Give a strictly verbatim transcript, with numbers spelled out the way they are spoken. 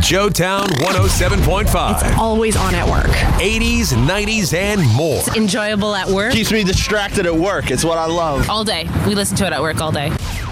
Joetown one oh seven point five. It's always on at work. eighties, nineties, and more. It's enjoyable at work. Keeps me distracted at work. It's what I love. All day. We listen to it at work all day.